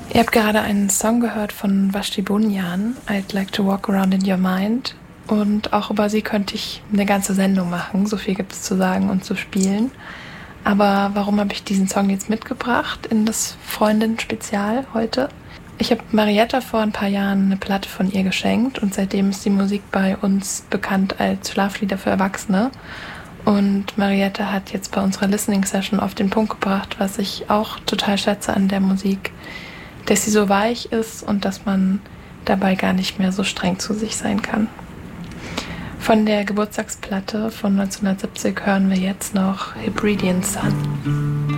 Ihr habt gerade einen Song gehört von Vashti Bunyan, I'd Like to Walk Around in Your Mind. Und auch über sie könnte ich eine ganze Sendung machen. So viel gibt es zu sagen und zu spielen. Aber warum habe ich diesen Song jetzt mitgebracht in das Freundin-Spezial heute? Ich habe Marietta vor ein paar Jahren eine Platte von ihr geschenkt und seitdem ist die Musik bei uns bekannt als Schlaflieder für Erwachsene. Und Marietta hat jetzt bei unserer Listening-Session auf den Punkt gebracht, was ich auch total schätze an der Musik, dass sie so weich ist und dass man dabei gar nicht mehr so streng zu sich sein kann. Von der Geburtstagsplatte von 1970 hören wir jetzt noch Hebridean Sun.